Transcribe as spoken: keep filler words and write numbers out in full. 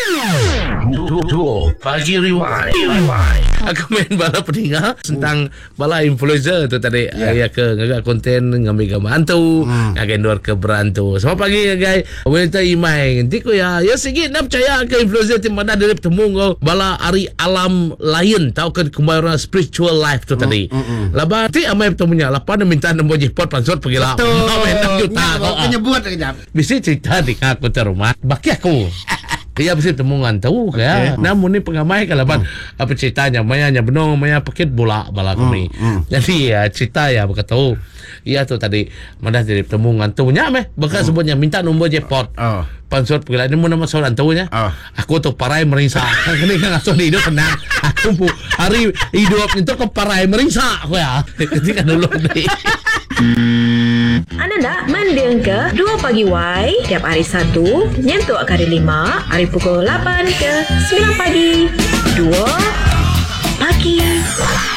Duo Pagi Rewind. Aku main bala pendengar tentang bala influencer tu tadi. Yeah. Ya ke ngagak konten ngambil gambar hantu, hmm. ngagak endor ke berantu. Selamat pagi guys. Wanita imai. Nanti ko ya, ya sikit nak percaya ke influencer ti mana dia bertemu kau bala ari alam lain tahu ke kemahiran spiritual life tu tadi. Hmm, hmm, hmm. Laba ti amai bertemunya. Lapa dia minta nombor jackpot pansot pergi lah. Main enam juta. Penyebut kejap. Bisa cerita di aku ke rumah. Baki aku. Dia mesti temungan tahu okay. Kaya. Namun ni pengamai kalau hmm. apa ceritanya mayanya benong maya paket bola bala kami. Hmm. Hmm. Jadi ya cerita ya berkata tahu. Iya tu tadi mana jadi temungan tu nya meh bakal hmm. sebutnya minta nombor jackpot. Oh. Pansot pergi ni mana masalah tahunya. Oh. Aku tu parai merisa. Kini kan asal hidup tenang. Aku pu hari hidup itu ke parai merisa aku ya. Ketika dulu ni. Anda nak mendengar ke Dua Pagi Y tiap hari Sabtu nyentuh kali lima hari pukul lapan ke sembilan pagi. Dua